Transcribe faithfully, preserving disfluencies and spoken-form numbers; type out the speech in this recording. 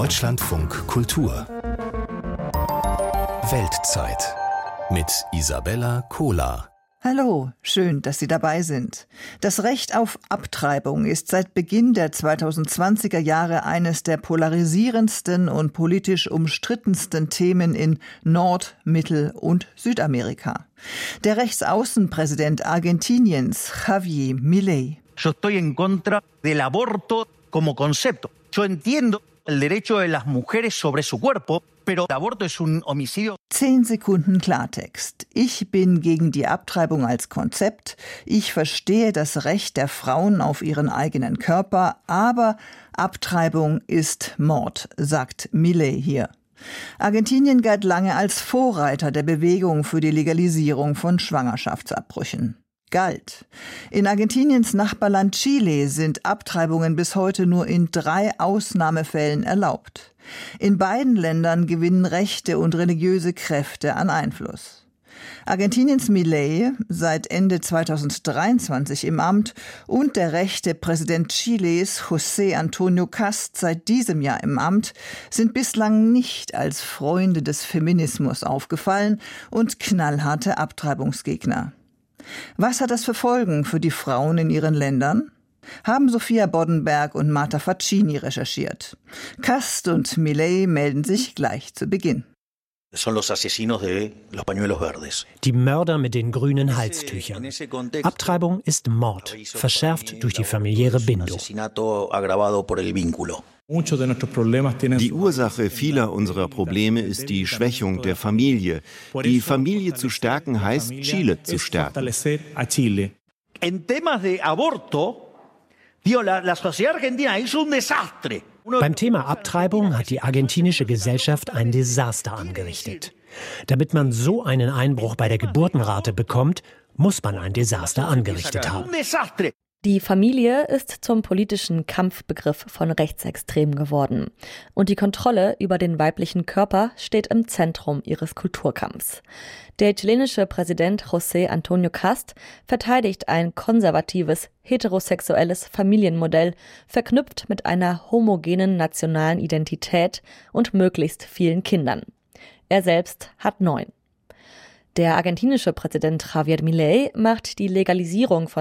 Deutschlandfunk Kultur Weltzeit mit Isabella Kohler. Hallo, schön, dass Sie dabei sind. Das Recht auf Abtreibung ist seit Beginn der zweitausendzwanziger Jahre eines der polarisierendsten und politisch umstrittensten Themen in Nord-, Mittel- und Südamerika. Der Rechtsaußenpräsident Argentiniens, Javier Milei. Yo estoy en contra del aborto como concepto. Yo entiendo el derecho de las mujeres sobre su cuerpo, pero el aborto es un homicidio. Zehn Sekunden Klartext. Ich bin gegen die Abtreibung als Konzept. Ich verstehe das Recht der Frauen auf ihren eigenen Körper, aber Abtreibung ist Mord, sagt Milei hier. Argentinien galt lange als Vorreiter der Bewegung für die Legalisierung von Schwangerschaftsabbrüchen. Galt. In Argentiniens Nachbarland Chile sind Abtreibungen bis heute nur in drei Ausnahmefällen erlaubt. In beiden Ländern gewinnen rechte und religiöse Kräfte an Einfluss. Argentiniens Milei, seit Ende zweitausenddreiundzwanzig im Amt, und der rechte Präsident Chiles, José Antonio Cast, seit diesem Jahr im Amt, sind bislang nicht als Freunde des Feminismus aufgefallen und knallharte Abtreibungsgegner. Was hat das für Folgen für die Frauen in ihren Ländern? Haben Sophia Boddenberg und Marta Facchini recherchiert. Cast und Milei melden sich gleich zu Beginn. Die Mörder mit den grünen Halstüchern. Abtreibung ist Mord, verschärft durch die familiäre Bindung. Die Ursache vieler unserer Probleme ist die Schwächung der Familie. Die Familie zu stärken heißt, Chile zu stärken. Beim Thema Abtreibung hat die argentinische Gesellschaft ein Desaster angerichtet. Damit man so einen Einbruch bei der Geburtenrate bekommt, muss man ein Desaster angerichtet haben. Die Familie ist zum politischen Kampfbegriff von Rechtsextremen geworden. Und die Kontrolle über den weiblichen Körper steht im Zentrum ihres Kulturkampfs. Der chilenische Präsident José Antonio Cast verteidigt ein konservatives, heterosexuelles Familienmodell, verknüpft mit einer homogenen nationalen Identität und möglichst vielen Kindern. Er selbst hat neun. Der argentinische Präsident Javier Milei macht die Legalisierung von